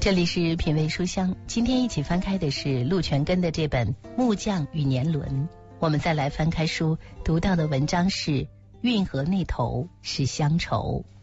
这里是品味书香，今天一起翻开的是陆全根的这本《木匠与年轮》。我们再来翻开书，读到的文章是运河那头是乡愁。